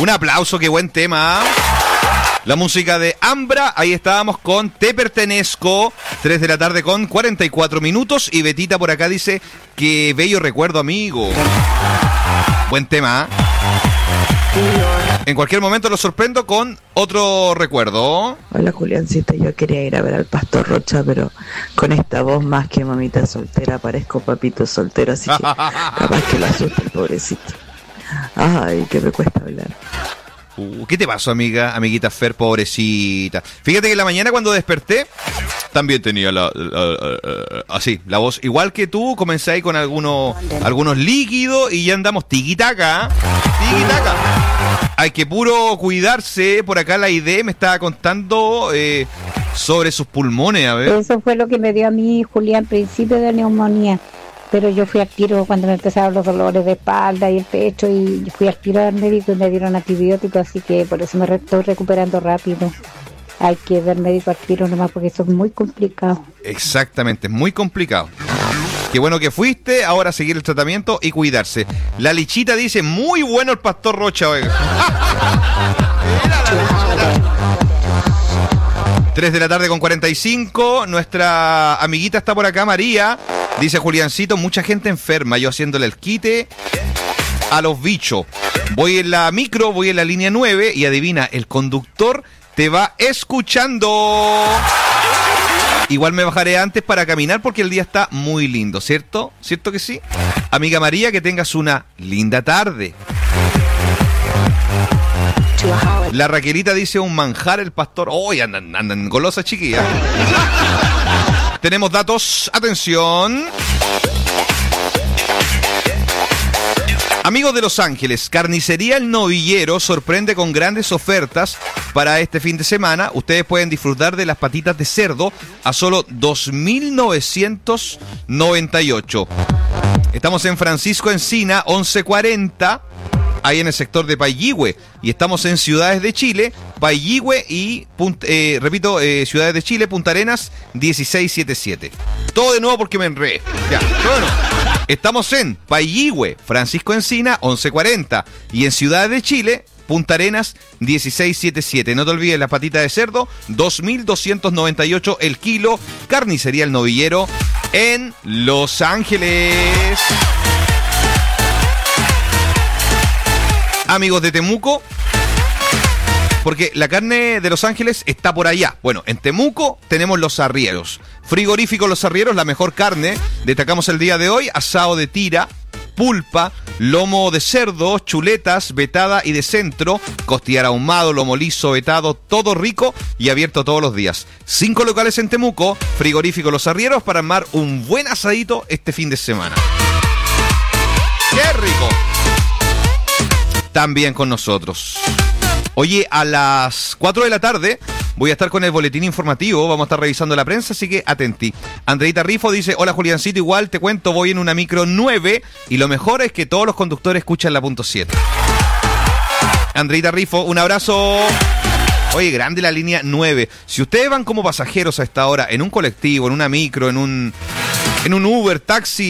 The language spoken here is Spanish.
Un aplauso, qué buen tema. La música de Ambra, ahí estábamos con Te Pertenezco, 3 de la tarde con 44 minutos. Y Betita por acá dice que bello recuerdo, amigo. Buen tema. En cualquier momento lo sorprendo con otro recuerdo. Hola Juliancita, yo quería ir a ver al Pastor Rocha, pero con esta voz más que mamita soltera parezco papito soltero, así que capaz que lo asusta el pobrecito. Ay, que me cuesta hablar. ¿Qué te pasó, amiguita Fer, pobrecita? Fíjate que en la mañana cuando desperté, también tenía así, la voz igual que tú. Comencé ahí con algunos líquidos y ya andamos tiquitaca. Hay que puro cuidarse. Por acá la idea me estaba contando sobre sus pulmones, a ver. Eso fue lo que me dio a mí, Julián, principio de neumonía. Pero yo fui al tiro cuando me empezaron los dolores de espalda y el pecho, y fui al tiro al médico y me dieron antibióticos, así que por eso me estoy recuperando rápido. Hay que ver médico al tiro nomás porque eso es muy complicado. Exactamente, es muy complicado. Qué bueno que fuiste, ahora seguir el tratamiento y cuidarse. La Lichita dice, muy bueno el Pastor Rocha, oiga. 3 de la tarde con 45, nuestra amiguita está por acá, María. Dice Juliancito, mucha gente enferma, yo haciéndole el quite a los bichos. Voy en la micro, voy en la línea 9 y adivina, el conductor te va escuchando. Igual me bajaré antes para caminar porque el día está muy lindo, ¿cierto? ¿Cierto que sí? Amiga María, que tengas una linda tarde. La Raquelita dice un manjar el pastor. ¡Oh! Andan golosas, chiquillas. Tenemos datos. Atención. Amigos de Los Ángeles, Carnicería El Novillero sorprende con grandes ofertas para este fin de semana. Ustedes pueden disfrutar de las patitas de cerdo a solo 2.998. Estamos en Francisco Encina, 1140. Ahí en el sector de Paihihue, y estamos en Ciudades de Chile, Paihihue y, Ciudades de Chile, Punta Arenas, 1677. Todo de nuevo porque me enredé. Ya, bueno. Estamos en Paihihue, Francisco Encina, 1140, y en Ciudades de Chile, Punta Arenas, 1677. No te olvides, la patita de cerdo, 2.298 el kilo. Carnicería El Novillero en Los Ángeles. Amigos de Temuco, porque la carne de Los Ángeles está por allá. Bueno, en Temuco tenemos Los Arrieros. Frigorífico Los Arrieros, la mejor carne. Destacamos el día de hoy, asado de tira, pulpa, lomo de cerdo, chuletas, vetada y de centro, costillar ahumado, lomo liso, vetado, todo rico y abierto todos los días. 5 locales en Temuco, Frigorífico Los Arrieros, para armar un buen asadito este fin de semana. ¡Qué rico! También con nosotros. Oye, a las 4 de la tarde voy a estar con el boletín informativo, vamos a estar revisando la prensa, así que atentí. Andreita Rifo dice, hola Juliancito, igual te cuento, voy en una micro 9 y lo mejor es que todos los conductores escuchan la punto 7. Andreita Rifo, un abrazo. Oye, grande la línea 9. Si ustedes van como pasajeros a esta hora en un colectivo, en una micro, en un Uber, taxi,